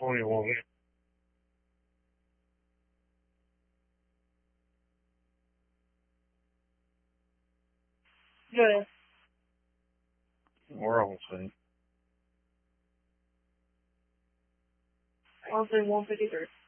21. Yeah. We're on the same. I'll say 153.